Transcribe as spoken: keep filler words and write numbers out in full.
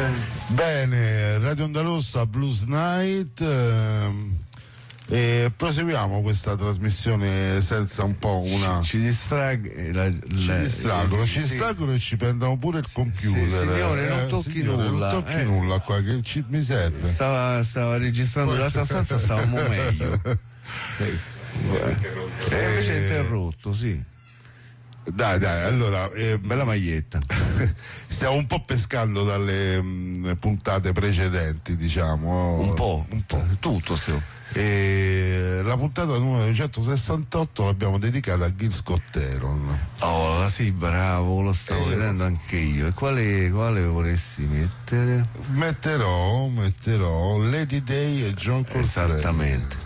Bene, Radio Onda Rossa, Blues Night, ehm, e proseguiamo questa trasmissione senza un po' una... Ci, ci distraggono, la, ci la, distraggono, eh, ci sì, distraggono e ci prendono pure il computer. sì, signore, non eh, tocchi signore, nulla, non tocchi eh. nulla qua, che ci, mi serve. Stava, stava registrando l'altra stanza, stavamo meglio. Eh, eh, invece è interrotto, sì. Dai, dai, allora... Eh, bella maglietta. Stiamo un po' pescando dalle mh, puntate precedenti, diciamo. Un po', un po'. Tutto, sì. E la puntata numero centosessantotto l'abbiamo dedicata a Gil Scott-Heron. Oh, sì, bravo, lo stavo Eh, vedendo anche io. E quale, quale vorresti mettere? Metterò, metterò Lady Day e John Coltrane. Esattamente.